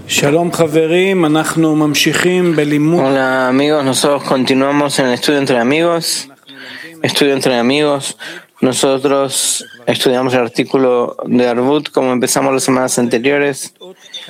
Hola amigos, nosotros continuamos en el estudio entre amigos. Nosotros estudiamos el artículo de Arvut como empezamos las semanas anteriores